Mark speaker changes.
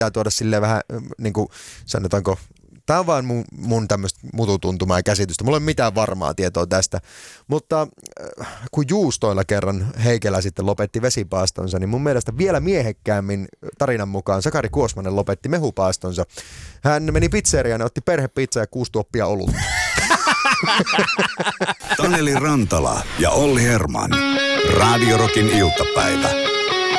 Speaker 1: tuoda silleen vähän, niin kuin sanotaanko, tämä on vaan mun tämmöistä mututuntumaa ja käsitystä. Mulla ei ole mitään varmaa tietoa tästä. Mutta kun juustoilla kerran Heikelä sitten lopetti vesipaastonsa, niin mun mielestä vielä miehekkäämmin tarinan mukaan Sakari Kuosmanen lopetti mehupaastonsa. Hän meni pizzeriaan ja otti perhepizza ja 6 tuoppia olutta.
Speaker 2: Taneli Rantala ja Olli Herman. Radio Rockin iltapäivä.